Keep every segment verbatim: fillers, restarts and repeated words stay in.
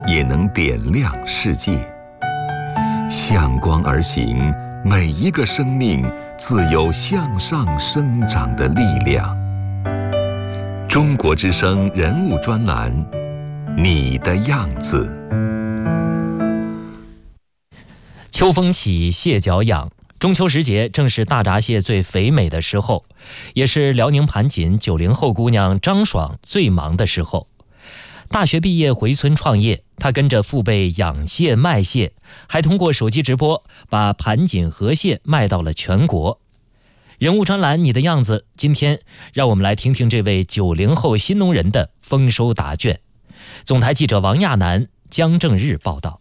也能点亮世界。向光而行，每一个生命自有向上生长的力量。中国之声人物专栏，你的样子。 秋风起，蟹脚痒。中秋时节正是大闸蟹最肥美的时候，也是辽宁盘锦九零后姑娘张爽最忙的时候。大学毕业回村创业，她跟着父辈养蟹卖蟹，还通过手机直播把盘锦河蟹卖到了全国。人物专栏你的样子，今天让我们来听听这位九零后新农人的丰收答卷。总台记者王亚楠、江正日报道。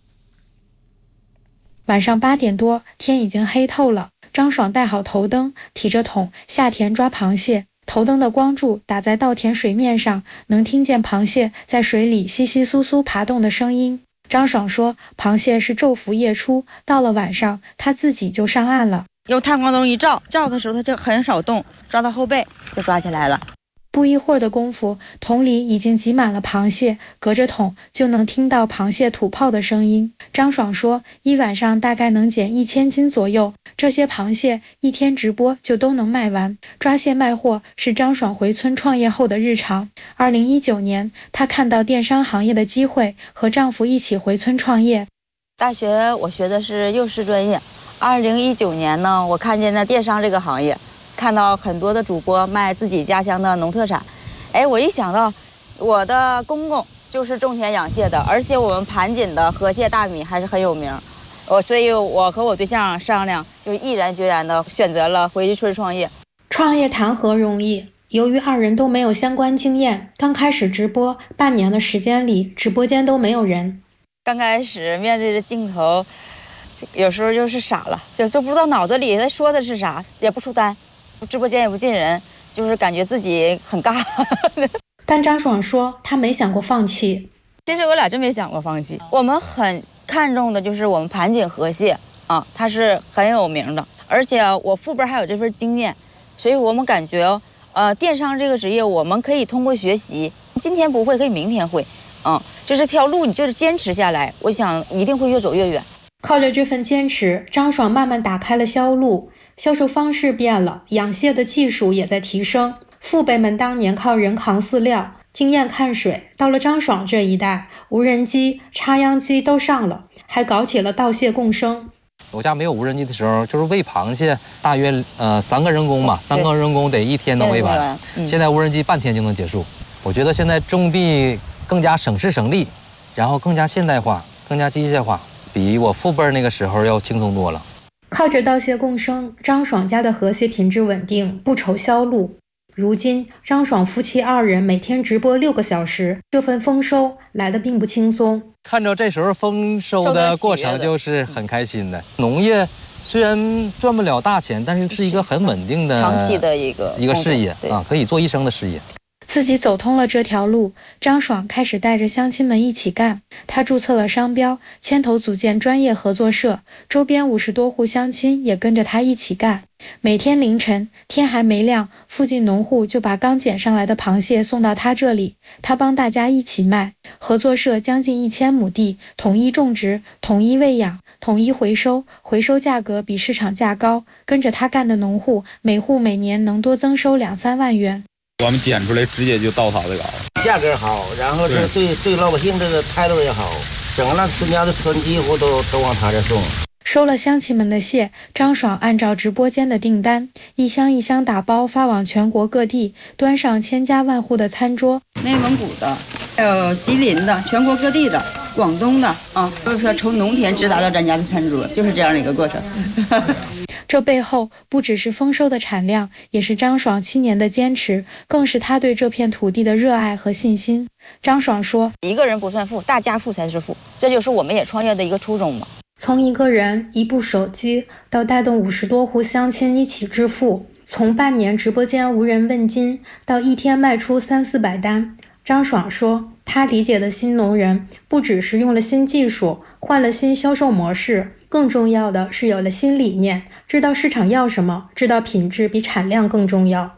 晚上八点多，天已经黑透了。张爽带好头灯，提着桶下田抓螃蟹。头灯的光柱打在稻田水面上，能听见螃蟹在水里窸窸窣窣爬动的声音。张爽说，螃蟹是昼伏夜出，到了晚上，他自己就上岸了。 用探光灯一照，照的时候它就很少动，抓到后背就抓起来了。 不一会儿的功夫，桶里已经挤满了螃蟹，隔着桶就能听到螃蟹吐泡的声音。张爽说，一晚上大概能捡一千斤左右，这些螃蟹一天直播就都能卖完。抓蟹卖货是张爽回村创业后的日常。二零一九年，她看到电商行业的机会，和丈夫一起回村创业。 大学我学的是幼师专业，二零一九年呢，我看见了电商这个行业。看到很多的主播卖自己家乡的农特产，哎，我一想到我的公公就是种田养蟹的，而且我们盘锦的河蟹大米还是很有名，我所以我和我对象商量，就毅然决然的选择了回村创业。 创业谈何容易？由于二人都没有相关经验，刚开始直播半年的时间里，直播间都没有人。 刚开始面对着镜头，有时候就是傻了，就就不知道脑子里他说的是啥，也不出单。直播间也不进人，就是感觉自己很尬。 但张爽说，他没想过放弃。 其实我俩真没想过放弃。我们很看重的就是我们盘锦河蟹啊，它是很有名的，而且我父辈还有这份经验，所以我们感觉，呃，电商这个职业，我们可以通过学习，今天不会，可以明天会，嗯，就这条路你就是坚持下来，我想一定会越走越远。 靠着这份坚持，张爽慢慢打开了销路。销售方式变了，养蟹的技术也在提升。父辈们当年靠人扛饲料，经验看水，到了张爽这一代，无人机、插秧机都上了，还搞起了稻蟹共生。 我家没有无人机的时候，就是喂螃蟹，大约呃三个人工嘛，三个人工得一天能喂完。嗯、现在无人机半天就能结束。我觉得现在种地更加省时省力，然后更加现代化，更加机械化，比我父辈那个时候要轻松多了。 靠着稻蟹共生，张爽家的河蟹品质稳定，不愁销路。如今，张爽夫妻二人每天直播六个小时，这份丰收来得并不轻松。 看着这时候丰收的过程，就是很开心的。农业虽然赚不了大钱，但是是一个很稳定的、 长期的一个一个事业啊，可以做一生的事业。 自己走通了这条路，张爽开始带着乡亲们一起干。他注册了商标，牵头组建专业合作社，周边五十多户乡亲也跟着他一起干。每天凌晨，天还没亮，附近农户就把刚捡上来的螃蟹送到他这里，他帮大家一起卖。合作社将近一千亩地，统一种植，统一喂养，统一回收，回收价格比市场价高。跟着他干的农户，每户每年能多增收两三万元。 我们捡出来直接就稻草的搞， 价格好，然后是对对老百姓这个态度也好，整个那村家的村几乎都都往他这送。 收了乡亲们的蟹，张爽按照直播间的订单，一箱一箱打包发往全国各地，端上千家万户的餐桌。 内蒙古的，还有吉林的，全国各地的，广东的啊，都是说从农田直达到咱家的餐桌，就是这样的一个过程。 这背后不只是丰收的产量，也是张爽七年的坚持，更是他对这片土地的热爱和信心。张爽说， 一个人不算富，大家富才是富，这就是我们也创业的一个初衷嘛。 从一个人一部手机到带动五十多户乡亲一起致富，从半年直播间无人问津到一天卖出三四百单。张爽说，他理解的新农人不只是用了新技术，换了新销售模式，更重要的是有了新理念，知道市场要什么，知道品质比产量更重要。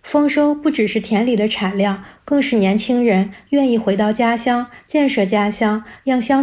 丰收不只是田里的产量，更是年轻人愿意回到家乡，建设家乡，让乡